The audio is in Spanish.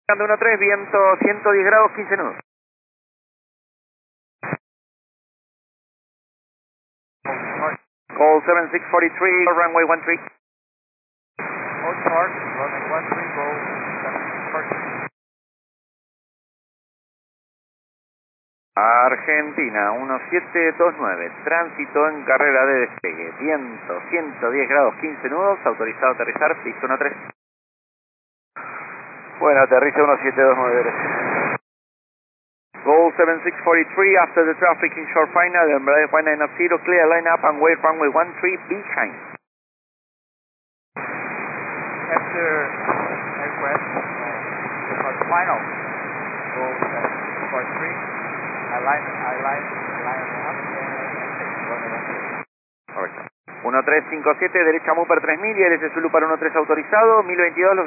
13, viento 110 grados, 15 nudos. Call 7643, runway 13. Hold short, runway 13, go 7643. Argentina, 1729, tránsito en carrera de despegue, viento 110 grados, 15 nudos, autorizado a aterrizar, pista 13. Bueno, aterriza 1729. Goal 7643, after the traffic in short final, Embraer 190, clear line up and wait runway 13, behind. After aircraft, for final, go 743, align up, Correcto. 1357, derecha Mupper 3000 y LS Zulu para 13 autorizado, 1022.